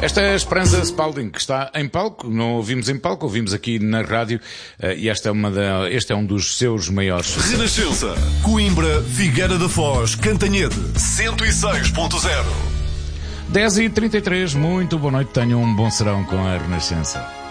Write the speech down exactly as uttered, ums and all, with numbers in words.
Esta é a Esperança Spalding, que está em palco. Não ouvimos em palco, ouvimos aqui na rádio. E esta é uma da, este é um dos seus maiores sucessos. Renascença, Coimbra, Figueira da Foz, Cantanhede, cento e seis ponto zero. dez e trinta e três, muito boa noite, tenham um bom serão com a Renascença.